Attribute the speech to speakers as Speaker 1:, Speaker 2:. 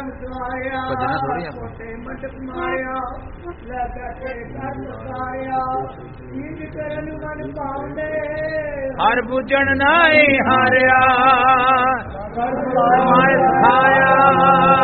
Speaker 1: ਭਜਣਾ ਥੋੜੀ ਆਪਾਂ ਹਰ ਬੁਝਣ ਨਾਹੀ ਹਾਰਿਆ ਮਾਇ ਖਾਇਆ